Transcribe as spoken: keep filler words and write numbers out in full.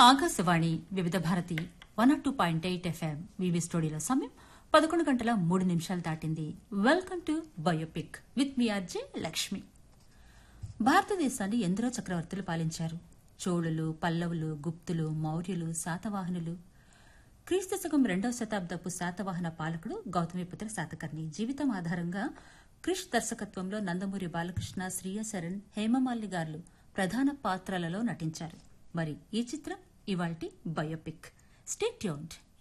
ఆకాశవాణి వివిధ Bharati one not two point eight FM వివి స్టూడియోలో సమయం పదకొండు గంటల మూడు నిమిషాలు దాటింది. Welcome to biopic with me RJ Lakshmi. భారతదేశాన్ని ఎందరో చక్రవర్తులు పాలించారు. చోళులు, పల్లవులు, గుప్తులు, మౌర్యులు, శాతవాహనులు. క్రీస్తు శకం రెండవ శతాబ్దపు శాతవాహన పాలకుడు గౌతమిపుత్ర శాతకర్ణి జీవితం ఆధారంగా క్రిష్ దర్శకత్వంలో నందమూరి బాలకృష్ణ, శ్రీయ శరణ్, హేమమాలిని గారు ప్రధాన పాత్రలలో నటించారు. మరి ఈ చిత్రం ఇవాల్టి బయోపిక్. Stay tuned.